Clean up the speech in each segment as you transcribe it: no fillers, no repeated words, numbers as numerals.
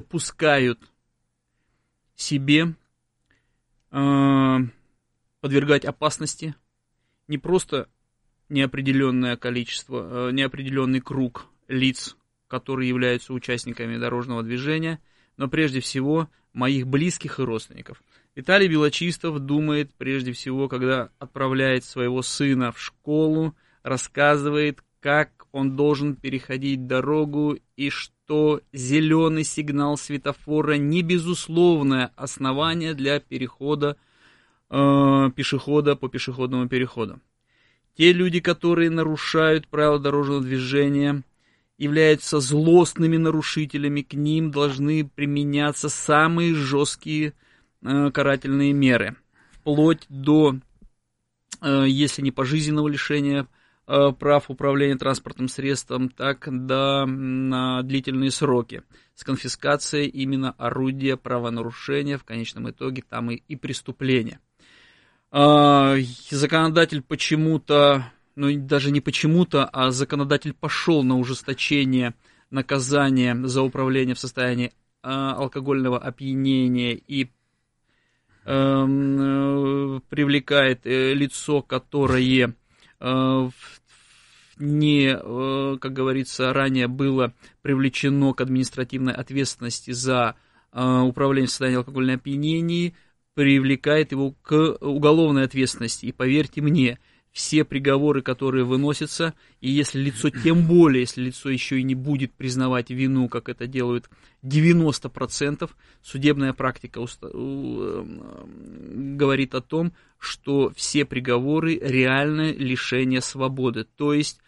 допускают себе подвергать опасности не просто неопределенное количество, неопределенный круг лиц, которые являются участниками дорожного движения, но прежде всего моих близких и родственников. Виталий Белочистов думает прежде всего, когда отправляет своего сына в школу, рассказывает, как он должен переходить дорогу и что зеленый сигнал светофора не безусловное основание для перехода пешехода по пешеходному переходу. Те люди, которые нарушают правила дорожного движения, являются злостными нарушителями, к ним должны применяться самые жесткие карательные меры, вплоть до, если не пожизненного лишения прав управления транспортным средством, так до на длительные сроки с конфискацией именно орудия правонарушения, в конечном итоге там и преступления. Законодатель почему-то, ну даже не почему-то, а законодатель пошел на ужесточение наказания за управление в состоянии алкогольного опьянения и привлекает лицо, которое не, как говорится, ранее было привлечено к административной ответственности за управление в состоянии алкогольного опьянения, привлекает его к уголовной ответственности. И поверьте мне, все приговоры, которые выносятся, и если лицо, тем более, если лицо еще и не будет признавать вину, как это делают 90%, судебная практика говорит о том, что все приговоры реальное лишение свободы. То есть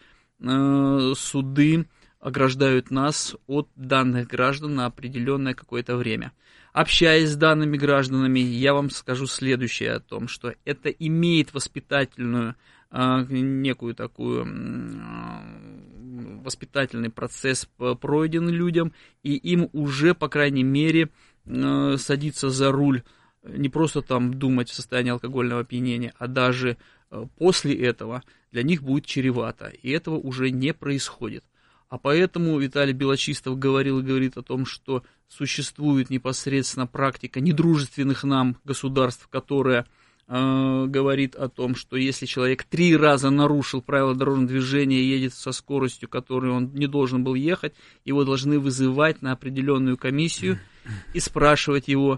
суды ограждают нас от данных граждан на определенное какое-то время. Общаясь с данными гражданами, я вам скажу следующее о том, что это имеет воспитательную, некую такую, воспитательный процесс пройден людям, и им уже, по крайней мере, садиться за руль, не просто там думать в состоянии алкогольного опьянения, а даже после этого для них будет чревато, и этого уже не происходит. А поэтому Виталий Белочистов говорил и говорит о том, что существует непосредственно практика недружественных нам государств, которая говорит о том, что если человек 3 раза нарушил правила дорожного движения и едет со скоростью, которой он не должен был ехать, его должны вызывать на определенную комиссию и спрашивать его...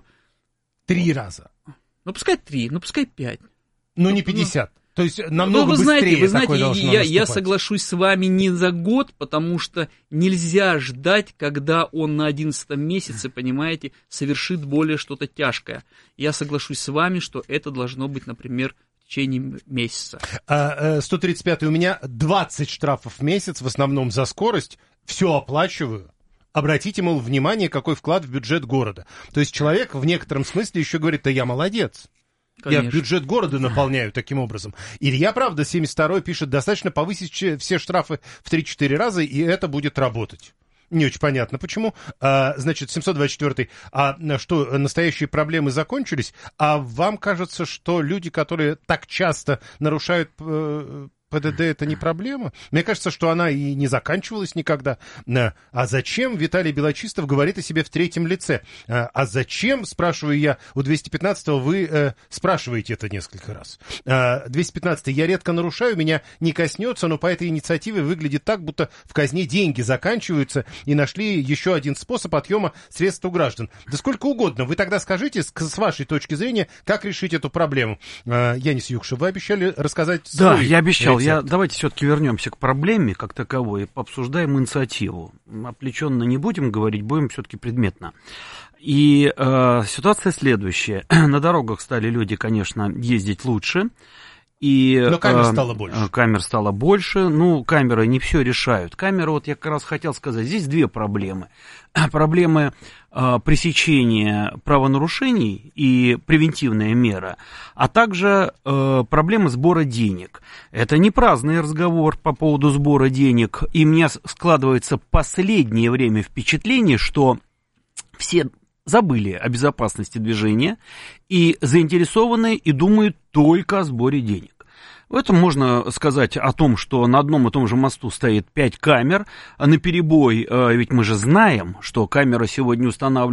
3 раза? Ну, пускай 3, ну, пускай 5. Ну, не 50. То есть намного быстрее вы знаете, такое должно наступать. Я соглашусь с вами не за год, потому что нельзя ждать, когда он на 11 месяце, понимаете, совершит более что-то тяжкое. Я соглашусь с вами, что это должно быть, например, в течение месяца. 135-й у меня 20 штрафов в месяц, в основном за скорость, все оплачиваю. Обратите, мол, внимание, какой вклад в бюджет города. То есть человек в некотором смысле еще говорит, да я молодец. Конечно. Я бюджет города наполняю таким образом. Илья, правда, 72-й пишет, достаточно повысить все штрафы в 3-4 раза, и это будет работать. Не очень понятно, почему. Значит, 724-й, что, настоящие проблемы закончились? А вам кажется, что люди, которые так часто нарушают ПДД, это не проблема? Мне кажется, что она и не заканчивалась никогда. А зачем Виталий Белочистов говорит о себе в третьем лице? А зачем, спрашиваю я, у 215-го вы спрашиваете это несколько раз. 215-й, я редко нарушаю, меня не коснется, но по этой инициативе выглядит так, будто в казне деньги заканчиваются и нашли еще один способ отъема средств у граждан. Да сколько угодно. Вы тогда скажите, с вашей точки зрения, как решить эту проблему. Янис Юкшев, вы обещали рассказать свой. Да, я обещал. Давайте все-таки вернемся к проблеме как таковой и пообсуждаем инициативу. Отвлеченно не будем говорить, будем все-таки предметно. И ситуация следующая. На дорогах стали люди, конечно, ездить лучше. Но камер стало больше. Камер стало больше. Ну, камеры не все решают. Камеры, вот я как раз хотел сказать, здесь 2 проблемы. Проблемы пресечения правонарушений и превентивная мера, а также проблемы сбора денег. Это не праздный разговор по поводу сбора денег. И у меня складывается последнее время впечатление, что все забыли о безопасности движения и заинтересованы и думают только о сборе денег. В этом можно сказать о том, что на одном и том же мосту стоит 5 камер, а наперебой, ведь мы же знаем, что камера сегодня устанавливается